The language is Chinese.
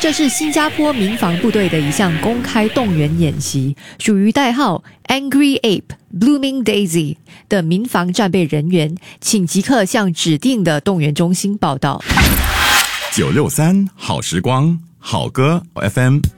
这是新加坡民防部队的一项公开动员演习，属于代号 Angry Ape Blooming Daisy 的民防战备人员，请即刻向指定的动员中心报到。 963好时光，好歌 FM。